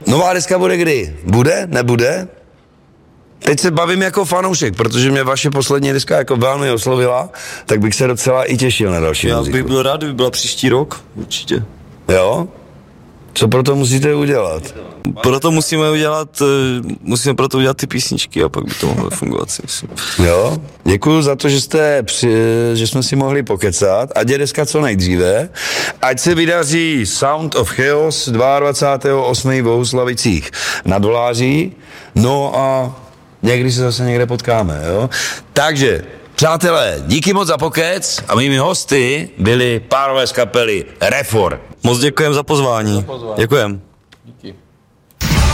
Nová deska bude kdy? Bude? Nebude? Teď se bavím jako fanoušek, protože mě vaše poslední deska jako velmi oslovila, tak bych se docela i těšil na další muziku. Já bych byl rád, kdyby byla příští rok, určitě. Jo? Co pro to musíte udělat? Musíme proto udělat ty písničky a pak by to mohlo fungovat, si myslím. Jo? Děkuju za to, že jsme si mohli pokecat. Ať je deska co nejdříve. Ať se vydaří Sound of Chaos 22.8. v Bohuslavicích nad Vláří. No a někdy se zase někde potkáme, jo? Takže, přátelé, díky moc za pokec a mými hosty byli pánové z kapely Refor. Moc děkujem za pozvání. Děkujem. Díky.